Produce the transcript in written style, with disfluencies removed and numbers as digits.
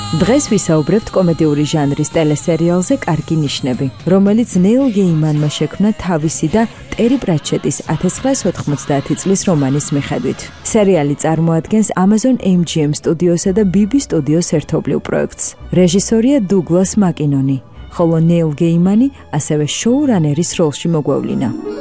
დღეს ვისაუბრებთ კომედიური ჟანრის ტელესერიალზე კარგი ნიშნები, რომელიც ნეილ გეიმანმა შექმნა თავისი და ტერი პრატჩეტის 1990 წლის რომანის მიხედვით. სერიალი წარმოადგენს Amazon MGM სტუდიოსა და BBC სტუდიოს ერთობლივ პროექტს. რეჟისორია დუგლას მაკინონი, ხოლო ნეილ გეიმანი ასევე შოურანერის როლში მოგვევლინა.